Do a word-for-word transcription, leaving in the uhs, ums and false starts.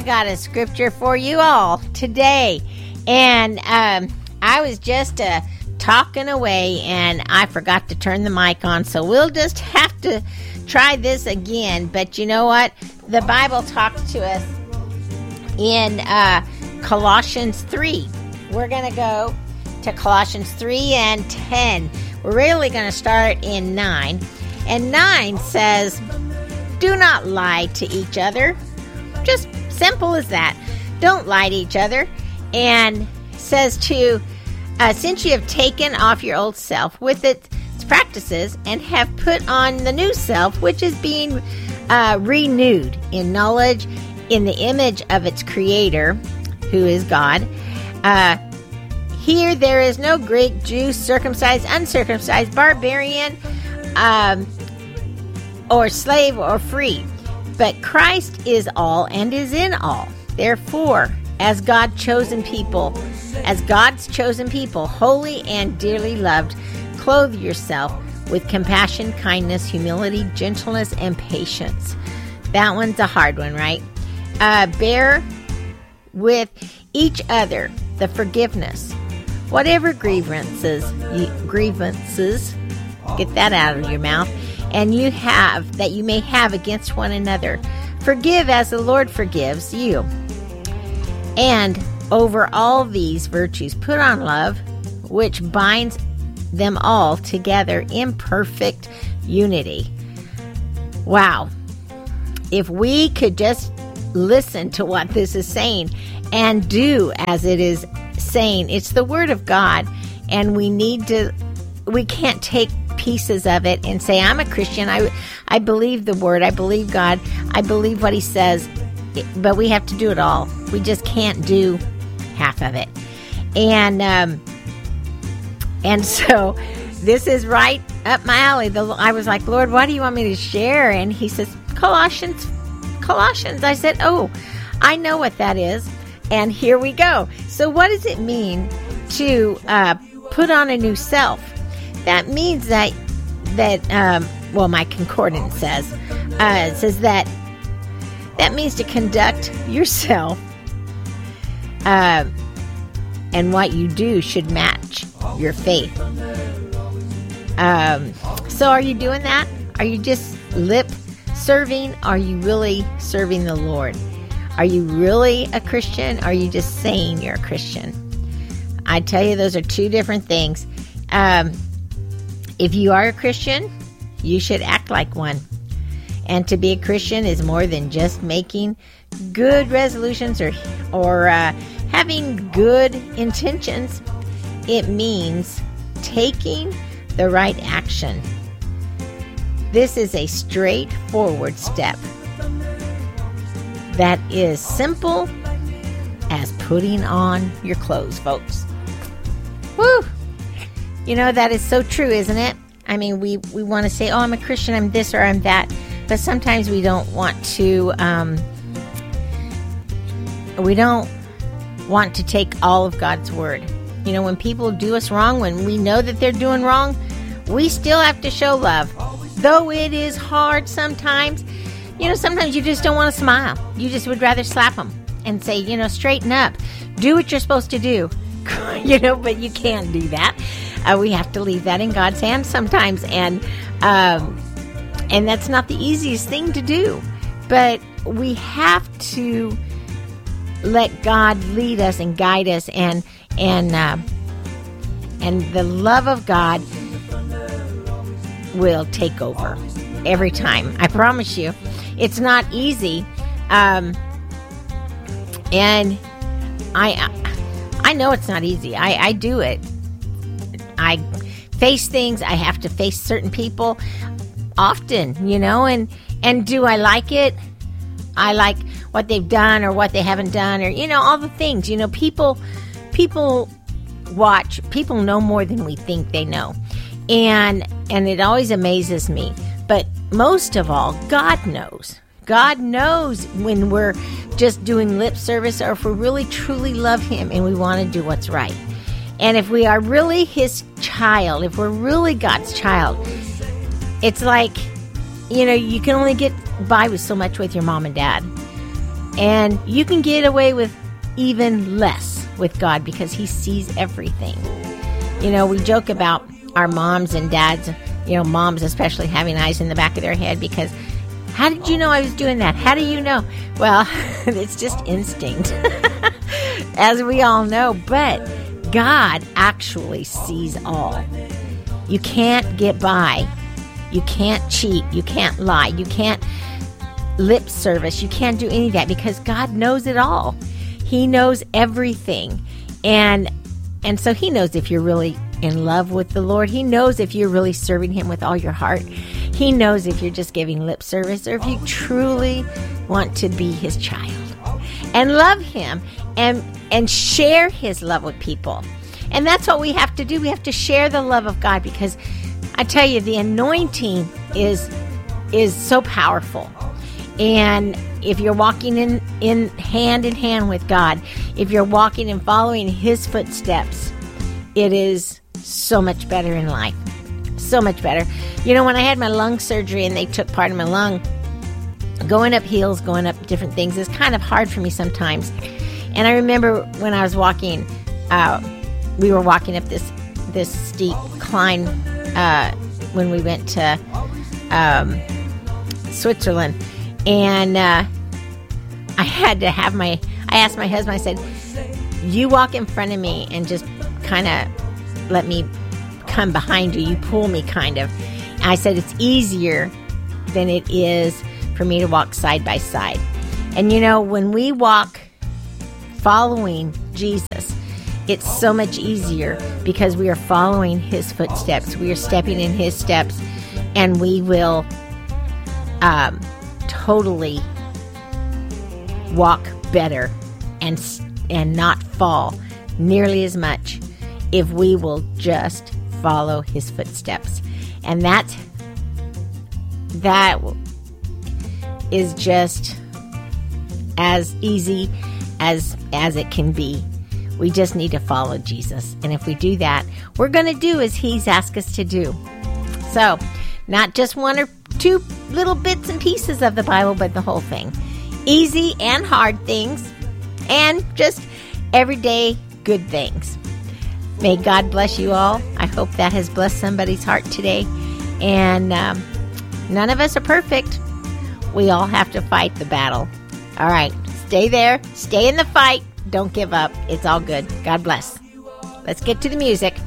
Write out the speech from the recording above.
got a scripture for you all today. And um, I was just uh, talking away, and I forgot to turn the mic on, so we'll just have to try this again. But you know what? The Bible talks to us in uh, Colossians three. We're going to go to Colossians three and ten. We're really going to start in nine. And nine says, do not lie to each other. Just simple as that. Don't lie to each other. And says to, uh, since you have taken off your old self with its practices and have put on the new self, which is being uh, renewed in knowledge in the image of its creator, who is God. Uh, here there is no Greek, Jew, circumcised, uncircumcised, barbarian, um, or slave or free, but Christ is all and is in all. Therefore, as God chosen people, as God's chosen people, holy and dearly loved, clothe yourself with compassion, kindness, humility, gentleness, and patience. That one's a hard one, right? Uh, bear with each other the forgiveness, whatever grievances, you, grievances, get that out of your mouth, and you have, that you may have against one another. Forgive as the Lord forgives you. And over all these virtues, put on love, which binds them all together in perfect unity. Wow. If we could just listen to what this is saying and do as it is saying, it's the Word of God, and we need to, we can't take pieces of it and say, I'm a Christian, I, I believe the Word, I believe God, I believe what He says, but we have to do it all. We just can't do half of it. And um, and so this is right up my alley. The, I was like, Lord, what do you want me to share? And He says, Colossians, Colossians. I said, oh, I know what that is. And here we go. So what does it mean to uh, put on a new self? That means that, that um, well, my concordance says, uh, it says that that means to conduct yourself, uh, and what you do should match your faith. Um, so are you doing that? Are you just lip serving? Are you really serving the Lord? Are you really a Christian? Are you just saying you're a Christian? I tell you, those are two different things. Um, if you are a Christian, you should act like one. And to be a Christian is more than just making good resolutions or or uh, having good intentions. It means taking the right action. This is a straightforward step that is simple as putting on your clothes, folks. Woo! You know, that is so true, isn't it? I mean, we, we want to say, oh, I'm a Christian, I'm this or I'm that. But sometimes we don't want to, um, we don't want to take all of God's word. You know, when people do us wrong, when we know that they're doing wrong, we still have to show love. Though it is hard sometimes, you know, sometimes you just don't want to smile. You just would rather slap them and say, you know, straighten up. Do what you're supposed to do. You know, but you can't do that. Uh, we have to leave that in God's hands sometimes. And, um, and that's not the easiest thing to do. But we have to let God lead us and guide us, and and uh, and the love of God will take over every time. I promise you, it's not easy, um, and I I know it's not easy. I, I do it. I face things. I have to face certain people often, you know, and and do I like it? I like what they've done or what they haven't done, or, you know, all the things. You know, people people watch, people know more than we think they know. And and it always amazes me. But most of all, God knows. God knows when we're just doing lip service, or if we really truly love Him and we want to do what's right. And if we are really His child, if we're really God's child, it's like, you know, you can only get by with so much with your mom and dad. And you can get away with even less with God because he sees everything. You know, we joke about our moms and dads, you know, moms especially having eyes in the back of their head because, how did you know I was doing that? How do you know? Well, it's just instinct, as we all know. But God actually sees all. You can't get by. You can't cheat. You can't lie. You can't lip service. You can't do any of that because God knows it all. He knows everything. And and so he knows if you're really in love with the Lord. He knows if you're really serving him with all your heart. He knows if you're just giving lip service or if you truly want to be his child and love him and and share his love with people. And that's what we have to do. We have to share the love of God because I tell you, the anointing is is so powerful. And if you're walking in, in hand in hand with God, if you're walking and following his footsteps, it is so much better in life. So much better. You know, when I had my lung surgery and they took part of my lung, going up hills, going up different things is kind of hard for me sometimes. And I remember when I was walking, uh, we were walking up this this steep climb uh, when we went to um, Switzerland. And uh, I had to have my, I asked my husband, I said, you walk in front of me and just kind of let me come behind you. You pull me kind of. And I said, it's easier than it is for me to walk side by side. And you know, when we walk following Jesus, it's so much easier because we are following his footsteps. We are stepping in his steps, and we will um, totally walk better and and not fall nearly as much if we will just follow his footsteps. And that that is just as easy as as it can be. We just need to follow Jesus. And if we do that, we're going to do as he's asked us to do. So, not just one or two little bits and pieces of the Bible, but the whole thing. Easy and hard things, and just everyday good things. May God bless you all. I hope that has blessed somebody's heart today. And um, none of us are perfect. We all have to fight the battle. All right, stay there. Stay in the fight. Don't give up. It's all good. God bless. Let's get to the music.